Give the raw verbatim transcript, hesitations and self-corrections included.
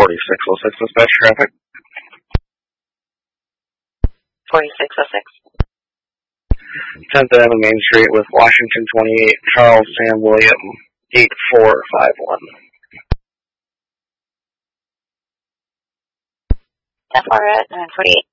forty-six oh six, dispatch traffic. forty-six oh six. tenth Avenue Main Street with Washington twenty-eight, Charles Sam William, eight four five one. ten four at nine forty-eight.